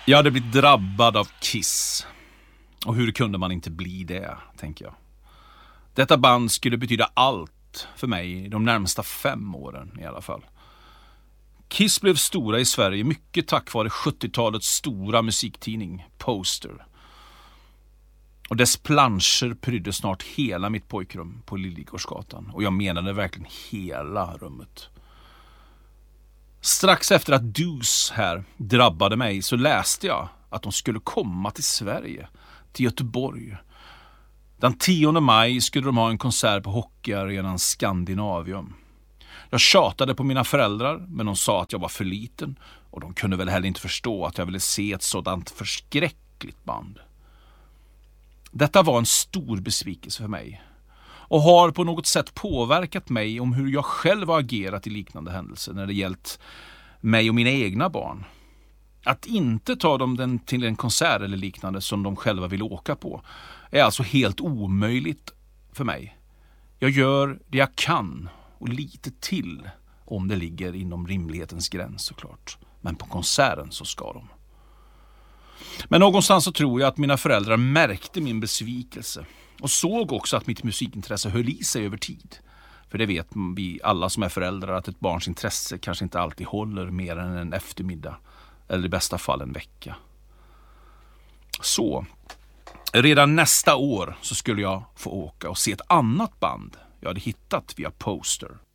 Jag hade blivit drabbad av Kiss. Och hur kunde man inte bli det, tänker jag. Detta band skulle betyda allt för mig de närmsta 5 åren i alla fall. Kiss blev stora i Sverige mycket tack vare 70-talets stora musiktidning, Poster. Och dess planscher prydde snart hela mitt pojkrum på Liljegårdsgatan. Och jag menade verkligen hela rummet. Strax efter att Deuce här drabbade mig så läste jag att de skulle komma till Sverige, till Göteborg. Den 10 maj skulle de ha en konsert på hockeyarenan Skandinavium. Jag tjatade på mina föräldrar, men de sa att jag var för liten och de kunde väl heller inte förstå att jag ville se ett sådant förskräckligt band. Detta var en stor besvikelse för mig och har på något sätt påverkat mig om hur jag själv har agerat i liknande händelser när det gällt mig och mina egna barn. Att inte ta dem till en konsert eller liknande som de själva vill åka på är alltså helt omöjligt för mig. Jag gör det jag kan och lite till om det ligger inom rimlighetens gräns såklart. Men på konserten så ska de. Men någonstans så tror jag att mina föräldrar märkte min besvikelse och såg också att mitt musikintresse höll i sig över tid. För det vet vi alla som är föräldrar att ett barns intresse kanske inte alltid håller mer än en eftermiddag eller i bästa fall en vecka. Så, redan nästa år så skulle jag få åka och se ett annat band jag hade hittat via Poster.